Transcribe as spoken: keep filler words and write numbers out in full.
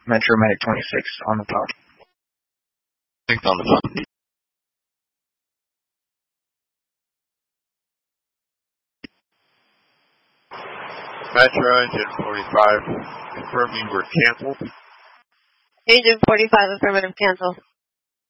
Metro Medic twenty-six on the phone. six on the phone. Metro Engine forty-five, confirming we're canceled. Agent forty-five, affirmative, cancel.